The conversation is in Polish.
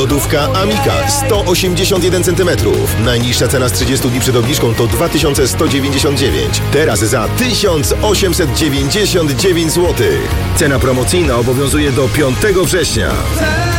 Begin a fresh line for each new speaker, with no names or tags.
Lodówka Amika 181 cm. Najniższa cena z 30 dni przed obniżką to 2199. Teraz za 1899 zł. Cena promocyjna obowiązuje do 5 września.